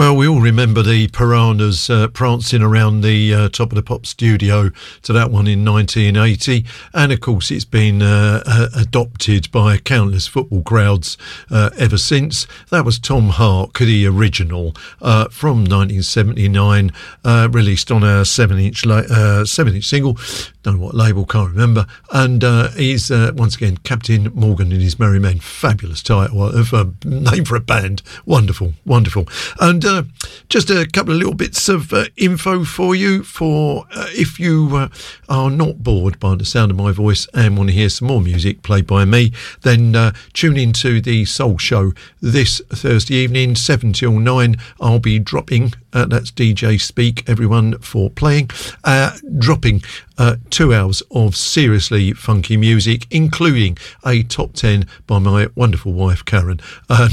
Well, we all remember the Piranhas prancing around the Top of the Pop studio to that one in 1980. And, of course, it's been adopted by countless football crowds ever since. That was Tom Hark, the original, from 1979, released on a 7-inch single. Don't know what label, can't remember. And he's, once again, Captain Morgan and his Merry Men. Fabulous title of a name for a band. Wonderful, wonderful. And just a couple of little bits of info for you for if you are not bored by the sound of my voice and want to hear some more music played by me, then tune into the Soul Show this Thursday evening, 7 till 9. I'll be dropping, that's DJ Speak, everyone for playing, dropping 2 hours of seriously funky music, including a top 10 by my wonderful wife Karen. And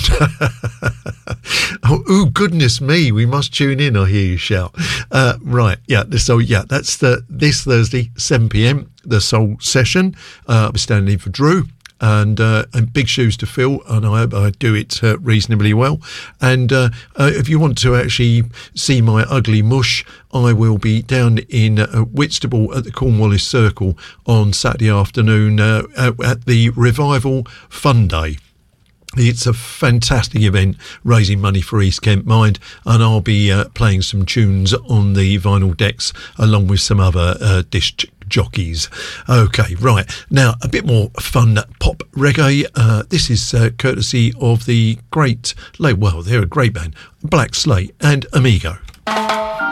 oh goodness me, we must tune in, I hear you shout. Right, yeah, so yeah, that's this Thursday 7 p.m, the Soul Session. I'll be standing in for Drew. And big shoes to fill, and I hope I do it reasonably well. And if you want to actually see my ugly mush, I will be down in Whitstable at the Cornwallis Circle on Saturday afternoon at the Revival Fun Day. It's a fantastic event raising money for East Kent Mind, and I'll be playing some tunes on the vinyl decks along with some other disc jockeys. Okay, right. Now, a bit more fun pop reggae. This is courtesy of the great, well, they're a great band, Black Slate and Amigo.